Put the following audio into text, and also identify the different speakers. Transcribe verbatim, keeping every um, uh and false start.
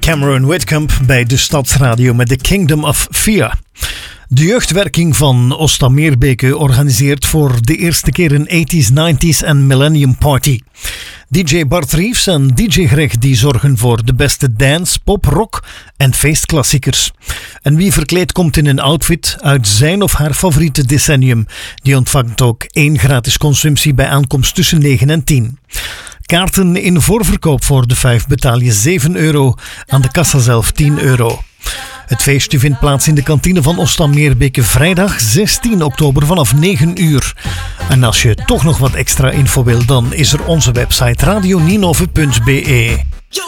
Speaker 1: Cameron Whitcomb bij de Stadsradio met The Kingdom of Fear. De jeugdwerking van Osta-Meerbeke organiseert voor de eerste keer een eighties, nineties en Millennium Party. D J Bart Reeves en D J Greg die zorgen voor de beste dance, pop, rock en feestklassiekers. En wie verkleed komt in een outfit uit zijn of haar favoriete decennium, die ontvangt ook één gratis consumptie bij aankomst tussen negen en tien. Kaarten in voorverkoop voor de vijf betaal je zeven euro, aan de kassa zelf tien euro. Het feestje vindt plaats in de kantine van Osta-Meerbeke vrijdag zestien oktober vanaf negen uur. En als je toch nog wat extra info wil, dan is er onze website radio ninove punt be.